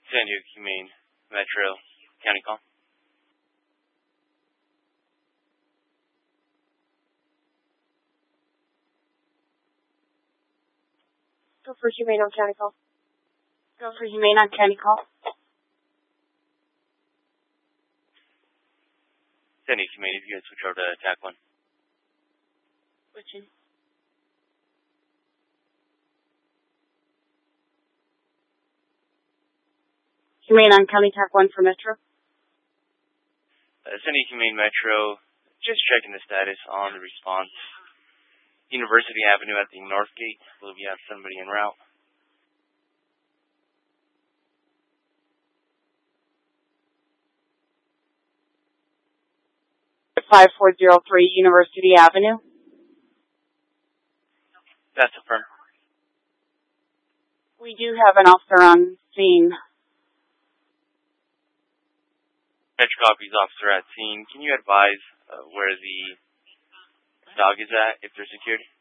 San Diego Humane Metro County Call. Go for Humane on County Call. Go for Humane on County Call. San Diego Humane, if you guys switch over to TAC 1. Switching. Humane on County TAC 1 for Metro. San Diego Humane Metro, just checking the status on the response. University Avenue at the North Gate. I believe you have somebody en route. At 5403 University Avenue. That's affirmed. We do have an officer on scene. Metro copies, officer at scene. Can you advise where the dog is at, if they're secured?